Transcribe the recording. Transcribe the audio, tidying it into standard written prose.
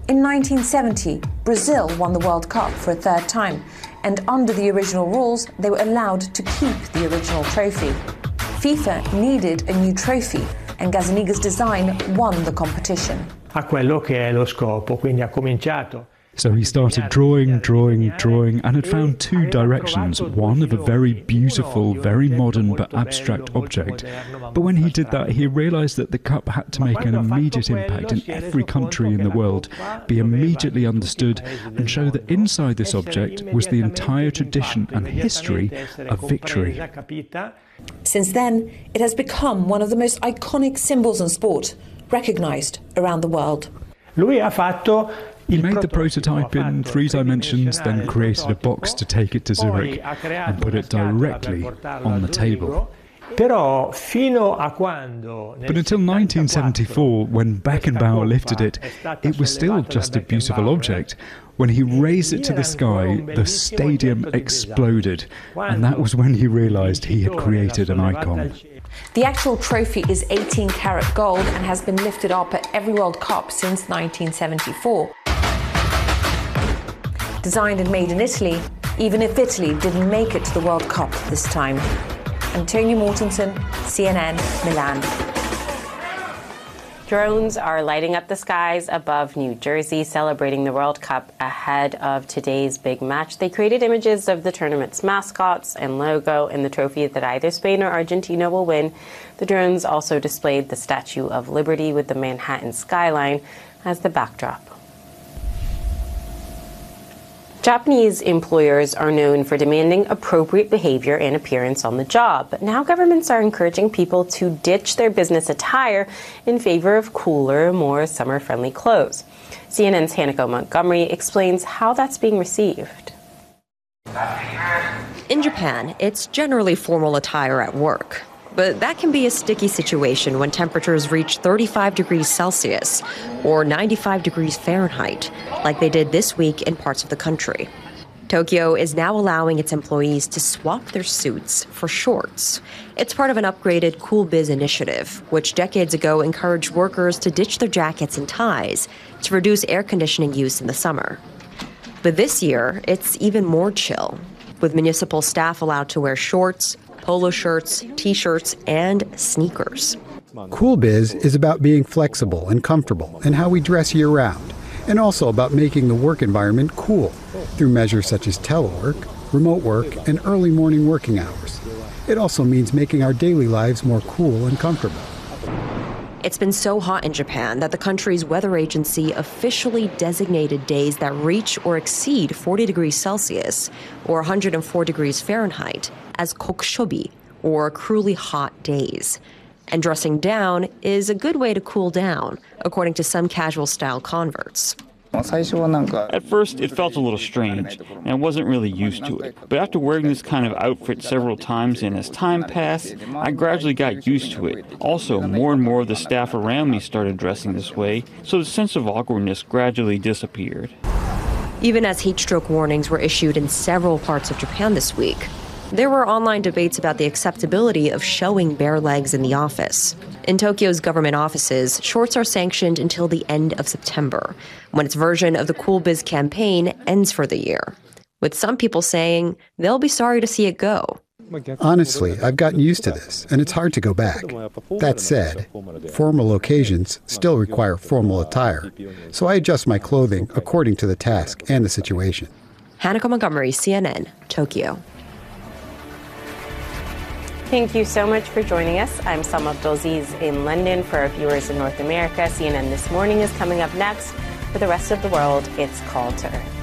In 1970, Brazil won the World Cup for a third time, and under the original rules, they were allowed to keep the original trophy. FIFA needed a new trophy, and Gazzaniga's design won the competition. A quello che è lo scopo, quindi ha cominciato. So he started drawing, and had found two directions, one of a very beautiful, very modern but abstract object. But when he did that, he realised that the cup had to make an immediate impact in every country in the world, be immediately understood, and show that inside this object was the entire tradition and history of victory. Since then, it has become one of the most iconic symbols in sport, recognised around the world. He made the prototype in 3 dimensions, then created a box to take it to Zurich and put it directly on the table. But until 1974, when Beckenbauer lifted it, it was still just a beautiful object. When he raised it to the sky, the stadium exploded, and that was when he realised he had created an icon. The actual trophy is 18-karat gold and has been lifted up at every World Cup since 1974. Designed and made in Italy, even if Italy didn't make it to the World Cup this time. Antonia Mortensen, CNN, Milan. Drones are lighting up the skies above New Jersey, celebrating the World Cup ahead of today's big match. They created images of the tournament's mascots and logo and the trophy that either Spain or Argentina will win. The drones also displayed the Statue of Liberty with the Manhattan skyline as the backdrop. Japanese employers are known for demanding appropriate behavior and appearance on the job. But now governments are encouraging people to ditch their business attire in favor of cooler, more summer-friendly clothes. CNN's Hanako Montgomery explains how that's being received. In Japan, it's generally formal attire at work. But that can be a sticky situation when temperatures reach 35 degrees Celsius or 95 degrees Fahrenheit, like they did this week in parts of the country. Tokyo is now allowing its employees to swap their suits for shorts. It's part of an upgraded Cool Biz initiative, which decades ago encouraged workers to ditch their jackets and ties to reduce air conditioning use in the summer. But this year, it's even more chill, with municipal staff allowed to wear shorts, polo shirts, t-shirts, and sneakers. Cool Biz is about being flexible and comfortable in how we dress year-round, and also about making the work environment cool through measures such as telework, remote work, and early morning working hours. It also means making our daily lives more cool and comfortable. It's been so hot in Japan that the country's weather agency officially designated days that reach or exceed 40 degrees Celsius or 104 degrees Fahrenheit as kokushobi, or cruelly hot days. And dressing down is a good way to cool down, according to some casual style converts. At first, it felt a little strange, and I wasn't really used to it. But after wearing this kind of outfit several times and as time passed, I gradually got used to it. Also, more and more of the staff around me started dressing this way, so the sense of awkwardness gradually disappeared. Even as heat stroke warnings were issued in several parts of Japan this week, there were online debates about the acceptability of showing bare legs in the office. In Tokyo's government offices, shorts are sanctioned until the end of September, when its version of the Cool Biz campaign ends for the year, with some people saying they'll be sorry to see it go. Honestly, I've gotten used to this, and it's hard to go back. That said, formal occasions still require formal attire, so I adjust my clothing according to the task and the situation. Hanako Montgomery, CNN, Tokyo. Thank you so much for joining us. I'm Salma Abdulaziz in London. For our viewers in North America, CNN This Morning is coming up next. For the rest of the world, it's Call to Earth.